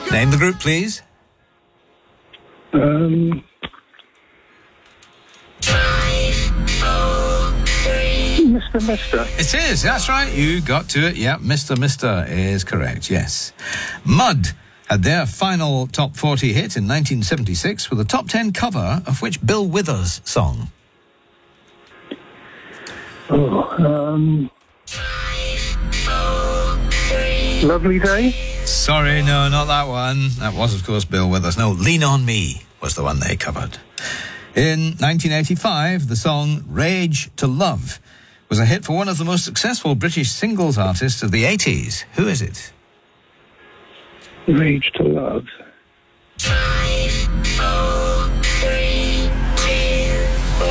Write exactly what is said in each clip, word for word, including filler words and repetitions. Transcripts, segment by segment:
Name the group, please. Um... Mister Mister. It is, that's right. You got to it. Yeah, Mister Mister is correct, yes. Mud had their final top forty hit in nineteen seventy-six with a top ten cover of which Bill Withers song? Oh, um... Lovely Day? Sorry, no, not that one. That was, of course, Bill Withers. No, Lean On Me was the one they covered. In nineteen eighty-five, the song Rage to Love was a hit for one of the most successful British singles artists of the eighties. Who is it? Rage to Love. Five, four, three, two,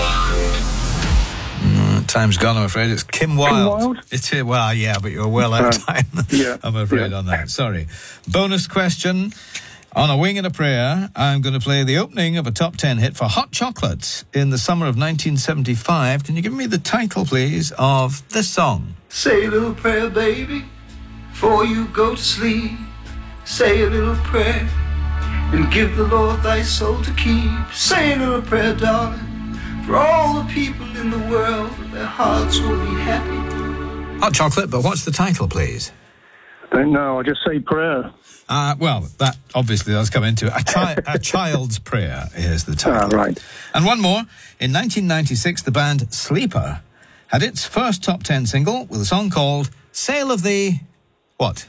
one. Mm, time's gone, I'm afraid. It's Kim Wilde. Kim Wilde? It's uh, well, yeah, but you're well out of time. Uh, yeah, I'm afraid yeah. on that. Sorry. Bonus question. On a Wing and a Prayer, I'm going to play the opening of a top ten hit for Hot Chocolate in the summer of nineteen seventy-five. Can you give me the title, please, of this song? Say a little prayer, baby, before you go to sleep. Say a little prayer and give the Lord thy soul to keep. Say a little prayer, darling, for all the people in the world, that their hearts will be happy. Hot Chocolate, but what's the title, please? Don't know, I'll just say prayer. Uh, well, that obviously does come into it. A, chi- a Child's Prayer is the title. Ah, right. And one more. In nineteen ninety-six, the band Sleeper had its first top ten single with a song called Sail of the... what?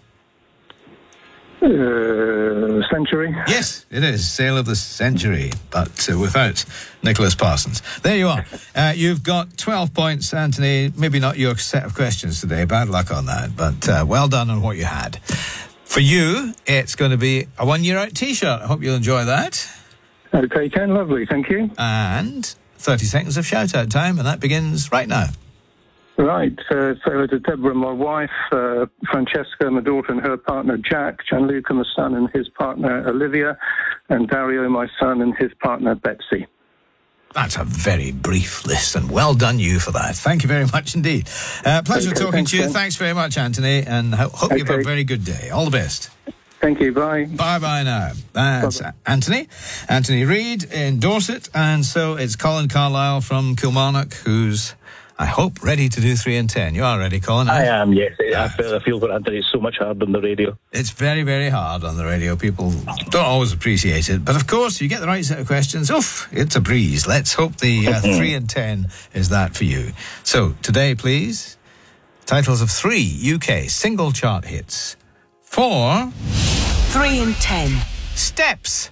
Uh, century. Yes, it is. Sail of the Century, but uh, without Nicholas Parsons. There you are. Uh, you've got twelve points, Anthony. Maybe not your set of questions today. Bad luck on that, but uh, well done on what you had. For you, it's going to be a one-year-out T-shirt. I hope you'll enjoy that. Okay, Ken, lovely, thank you. And thirty seconds of shout-out time, and that begins right now. Right, uh, so to Deborah, my wife, uh, Francesca, my daughter and her partner Jack, Gianluca, my son and his partner Olivia, and Dario, my son and his partner Betsy. That's a very brief list, and well done you for that. Thank you very much indeed. Uh, pleasure Okay, talking thanks, to you. Ken. Thanks very much, Anthony, and ho- hope you have a Okay. very good day. All the best. Thank you, bye. Bye-bye now. That's Bye-bye. Anthony. Anthony Reid in Dorset, and so it's Colin Carlisle from Kilmarnock, who's, I hope, ready to do three and ten. You are ready, Colin? I am, yes. I Ah. feel, I feel for Anthony. It's so much harder on the radio. It's very, very hard on the radio. People don't always appreciate it. But, of course, you get the right set of questions. Oof, it's a breeze. Let's hope the uh, three and ten is that for you. So, today, please, titles of three U K single chart hits for Three and ten. Steps.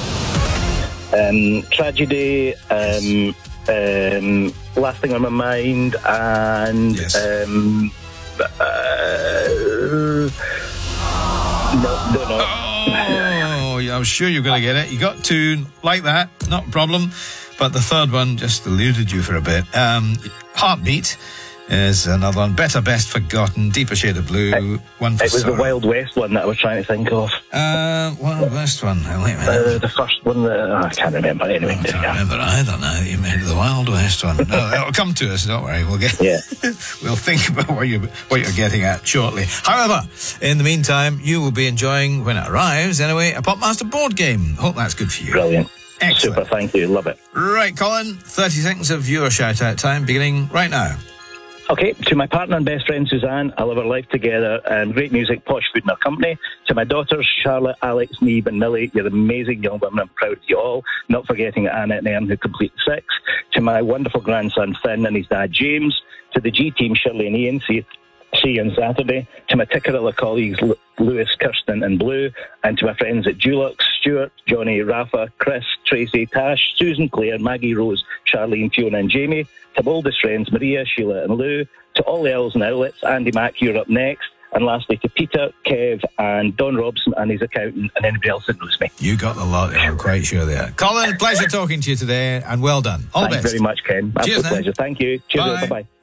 Um, tragedy, um, um, Last Thing on My Mind, and... Yes. Um, uh, no, no, no. Oh, yeah, I'm sure you're going to get it. You got two like that, not a problem. But the third one just eluded you for a bit. Um, Heartbeat is another one. Better, Best, Forgotten, Deeper Shade of Blue, It, One for it was Sorrow. the Wild West one that I was trying to think of. Uh, Wild West one. Oh, wait a minute. Uh, the first one that... oh, I can't remember. Anyway, I there can't you go. remember either now. You made the Wild West one. No, it'll come to us. Don't worry. We'll get. Yeah. We'll think about what you what you're getting at shortly. However, in the meantime, you will be enjoying when it arrives. Anyway, a Popmaster board game. Hope that's good for you. Brilliant. Excellent. Super, thank you. Love it. Right, Colin. Thirty seconds of your shout out time beginning right now. Okay, to my partner and best friend Suzanne, I love our life together, and great music, posh food and our company. To my daughters, Charlotte, Alex, Neve and Millie, you're amazing young women, I'm proud of you all. Not forgetting Annette and Ern, who complete six. To my wonderful grandson Finn and his dad James. To the G team, Shirley and Ian, see, see you on Saturday. To my Tickerilla colleagues, Lu- Lewis, Kirsten and Blue. And to my friends at Dulux, Stuart, Johnny, Rafa, Chris, Tracy, Tash, Susan, Claire, Maggie, Rose, Charlene, Fiona and Jamie. To my oldest friends, Maria, Sheila and Lou. To all the L's and outlets, Andy Mack, you're up next. And lastly, to Peter, Kev and Don Robson and his accountant and anybody else that knows me. You got the lot, I'm quite sure there. Colin, pleasure talking to you today, and well done. All the Thanks best. very much, Ken. Absolute Cheers, then. pleasure. Thank you. Cheers. Bye. Bye-bye.